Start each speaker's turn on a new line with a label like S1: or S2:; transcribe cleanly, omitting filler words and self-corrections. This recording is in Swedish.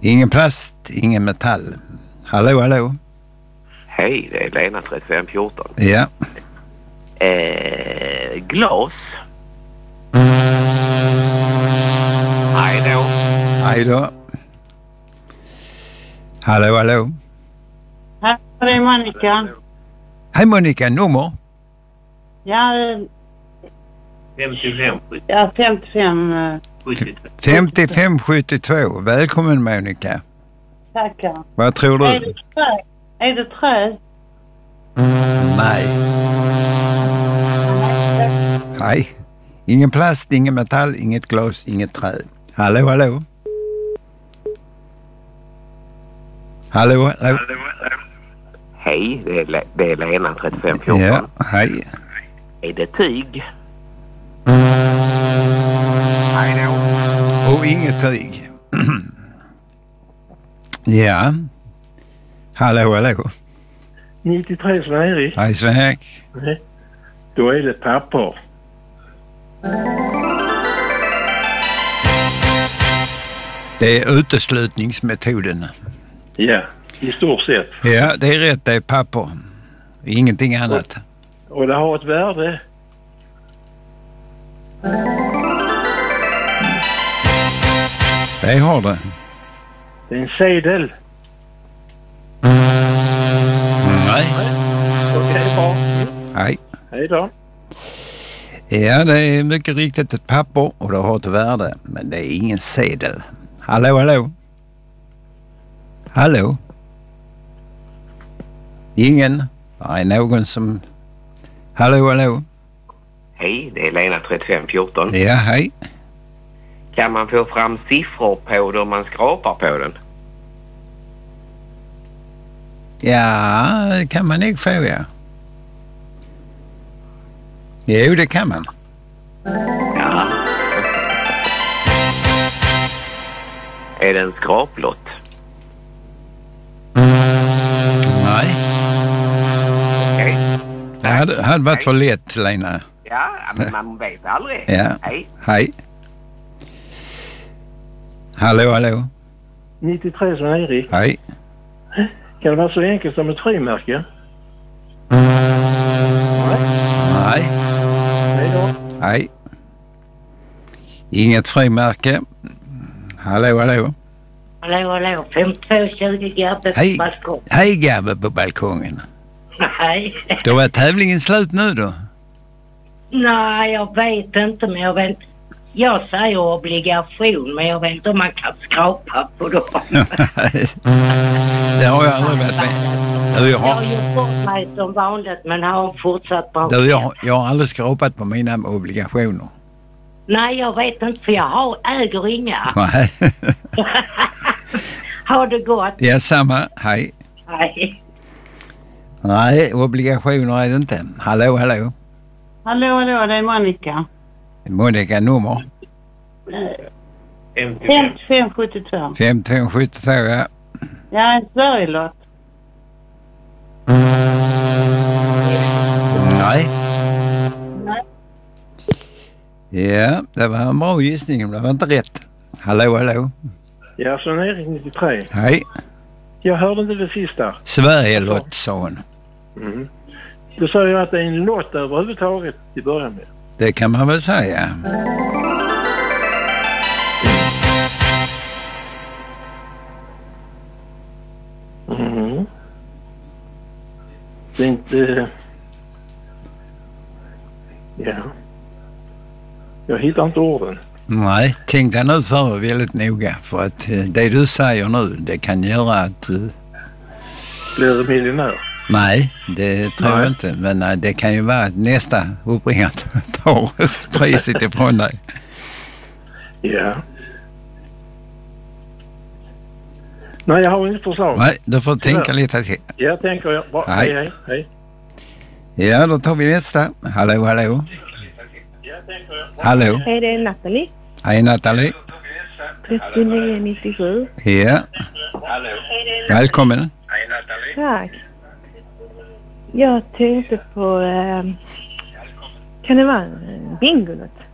S1: Ingen plast, ingen metall. Hallå, hallå.
S2: Hej, det är Lena 3514.
S1: Ja.
S2: Glas. Hej då.
S1: Hej då. Hallå, hallå.
S3: Här är Monica.
S1: Hej Monica, nummer?
S3: Ja,
S2: 55.
S3: ja 55.
S1: 5572. Välkommen Monica.
S3: Tackar.
S1: Vad tror du?
S3: Är det trä?
S1: Nej. Nej. Ingen plast, ingen metall, inget glas, inget trä. Hallå, hallå. Hallå, hallå.
S2: Hej, det är Lena 3514.
S1: Ja, hej.
S2: Är det tyg? Hej då.
S1: Och inget tyg. Ja. Hallå, hallå.
S4: 93 Sven-Erik.
S1: Hej Sven-Erik.
S4: Då är det papper.
S1: Det är uteslutningsmetoden.
S4: Ja, i stort sett.
S1: Ja, det är rätt. Det är papper. Ingenting annat.
S4: Och det har ett värde.
S1: Det har det.
S4: Det är en sedel.
S1: Nej.
S4: Okej, bra.
S1: Nej.
S4: Hej då.
S1: Ja, det är mycket riktigt ett papper och det har ett värde. Men det är ingen sedel. Hallå, hallå. Hallå. Ingen. Det är någon som... Hallå, hallå.
S2: Hej, det är Lena 3514.
S1: Ja, hej.
S2: Kan man få fram siffror på då man skrapar på den?
S1: Ja, det kan man nog få, ja. Jo, det kan man.
S2: Ja. Är det en skraplott?
S1: Nej.
S2: Okej.
S1: Det hade varit för lätt, Lena.
S2: Ja, men man vet aldrig.
S1: Ja.
S2: Hej.
S1: Hej. Hallå, hallå.
S4: 93 Sven-Erik.
S1: Hej.
S4: Kan det vara så enkelt som ett frimärke?
S1: Nej.
S4: Hej då.
S1: Nej. Inget frimärke. Hallå, hallå.
S3: Hallå, hallå. 5220 Gabbe på
S1: Hej.
S3: balkong.
S1: Hej Gabbe på balkongen.
S3: Hej.
S1: Då är tävlingen slut nu då?
S3: Nej, jag vet inte, men jag vet... Jag säger obligation, men jag vet inte om man kan skrapa på dem.
S1: Det har jag aldrig varit med. Du,
S3: Jag har gjort bort mig som vanligt, men har fortsatt bra.
S1: jag har aldrig skrapat på mina obligationer.
S3: Nej, jag vet inte, för jag äger inga.
S1: Nej.
S3: Ha det gott.
S1: Ja, samma. Hej.
S3: Hej.
S1: Nej, obligationer är det inte. Hallå, hallå.
S3: Hallå, hallå, det är Monica.
S1: Monica, nummer?
S3: 5572.
S1: 5572, ja.
S3: Ja, en Sverigelott.
S1: Nej.
S3: Nej.
S1: Ja, det var en bra gissning, men det var inte rätt. Hallå, hallå.
S4: Ja, Sven-Erik 93.
S1: Hej.
S4: Jag hörde inte det sista.
S1: Sverigelott, sa hon.
S4: Mm. Då sa jag att det är en lott överhuvudtaget i början med.
S1: Det kan man väl säga.
S4: Mm. Det är inte... Ja. Jag hittar inte orden.
S1: Nej, tänk dig nu för väldigt noga. För att det du säger nu, det kan göra att du...
S4: Blir du miljonär?
S1: Nej, det tror jag inte. Men det kan ju vara att nästa uppringare tar priset ifrån dig.
S4: Ja. Nej, jag har inget förslag.
S1: Nej, du får tänka lite till.
S4: Ja, tänker jag. Bra.
S1: Nej.
S4: Hej, hej.
S1: Ja, då tar vi nästa. Hallå, hallå. Hallå.
S5: Hej, det är Nathalie.
S1: Hej, Nathalie.
S5: 3997.
S1: Ja. Välkommen.
S2: Hej Nathalie.
S5: Tack. Jag tänkte på... kan det vara en bingolott?